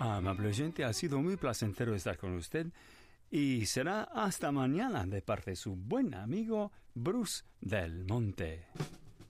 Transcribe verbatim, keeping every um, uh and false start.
Amable oyente, ha sido muy placentero estar con usted y será hasta mañana de parte de su buen amigo Bruce Del Monte.